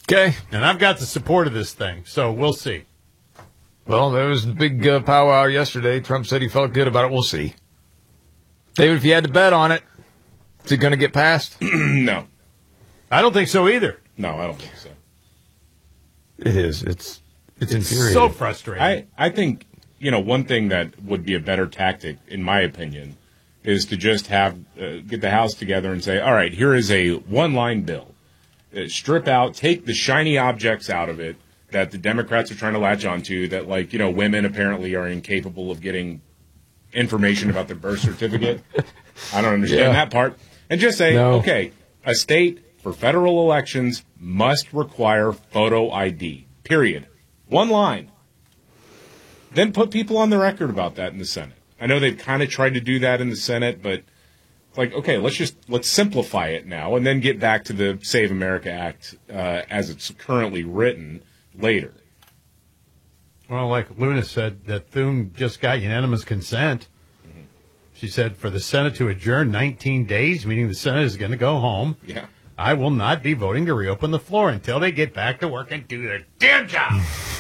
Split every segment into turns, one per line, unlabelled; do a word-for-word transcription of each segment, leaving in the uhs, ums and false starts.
Okay.
And I've got the support of this thing, so we'll see.
Well, there was the big uh, powwow yesterday. Trump said he felt good about it. We'll see. David, if you had to bet on it, is it going to get passed?
No.
I don't think so either.
No, I don't think so.
It is. It's it's,
It's
infuriating.
so frustrating.
I, I think, you know, one thing that would be a better tactic, in my opinion, is to just have uh, get the House together and say, all right, here is a one-line bill. Uh, strip out, take the shiny objects out of it that the Democrats are trying to latch onto, that, like, you know, women apparently are incapable of getting information about their birth certificate. I don't understand
Yeah.
that part. And just say,
No.
okay, a state for federal elections must require photo I D, period. One line. Then put people on the record about that in the Senate. I know they've kind of tried to do that in the Senate, but like, okay, let's just let's simplify it now and then get back to the Save America Act uh, as it's currently written later.
Well, like Luna said, that Thune just got unanimous consent. Mm-hmm. She said for the Senate to adjourn nineteen days, meaning the Senate is going to go home.
Yeah.
I will not be voting to reopen the floor until they get back to work and do their damn job.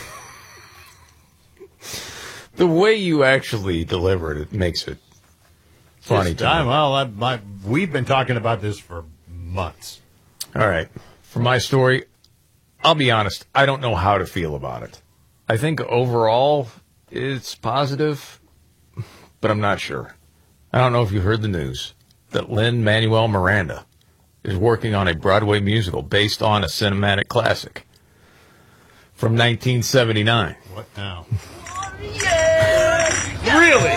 The way you actually deliver it, it makes it funny
Just,
to
I,
me.
well, I, my, we've been talking about this for months.
All right. For my story, I'll be honest, I don't know how to feel about it. I think overall it's positive, but I'm not sure. I don't know if you heard the news that Lin-Manuel Miranda is working on a Broadway musical based on a cinematic classic from nineteen seventy-nine.
What now?
Really?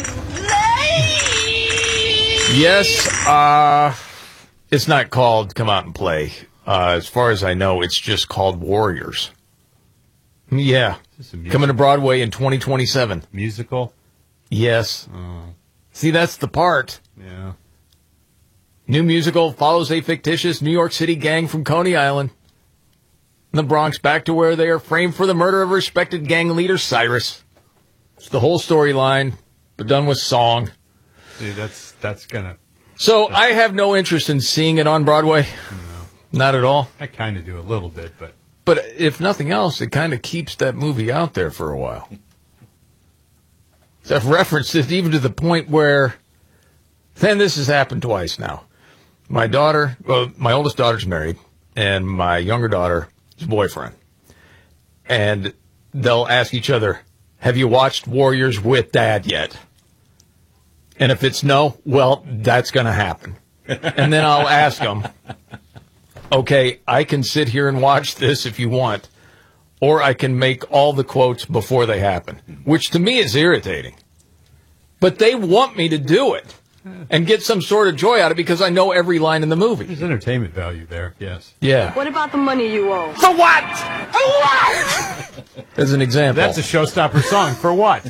Yes, uh, it's not called Come Out and Play. Uh, as far as I know, it's just called Warriors. Yeah. Coming to Broadway in twenty twenty-seven.
Musical?
Yes.
Oh.
See, that's the part.
Yeah.
New musical follows a fictitious New York City gang from Coney Island in the Bronx back to where they are framed for the murder of respected gang leader Cyrus. It's the whole storyline, but done with song.
Dude, that's that's gonna.
So I have no interest in seeing it on Broadway.
No.
Not at all.
I kind of do a little bit, but.
But if nothing else, it kind of keeps that movie out there for a while. So I've referenced it even to the point where, then this has happened twice now. My daughter, well, my oldest daughter's married, and my younger daughter's boyfriend. And they'll ask each other, have you watched Warriors with Dad yet? And if it's no, well, that's going to happen. And then I'll ask them, okay, I can sit here and watch this if you want, or I can make all the quotes before they happen, which to me is irritating. But they want me to do it and get some sort of joy out of it because I know every line in the movie.
There's entertainment value there, yes.
Yeah.
What about the money you owe?
For what? For what? As an example.
That's a showstopper song. For what?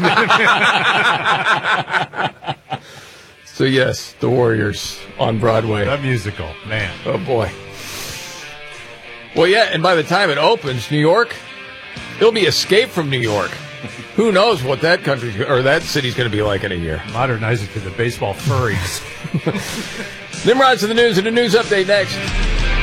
So, yes, The Warriors on Broadway.
The musical, man.
Oh, boy. Well, yeah, and by the time it opens, New York, it'll be Escape from New York. Who knows what that country or that city's going to be like in a year.
Modernize it to the baseball furries.
Nimrod's in the news and a news update next.